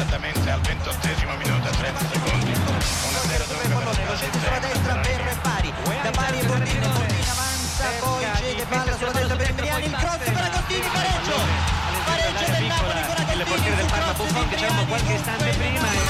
esattamente al 28° minuto e 30 secondi. 1-0 sulla destra per Pari, da Pari e Bordini avanza, poi cede palla sulla destra per Emiliani, il cross per Agostini, pareggio del Napoli con Agostini, il portiere del Parma Buffon che c'erano qualche istante prima.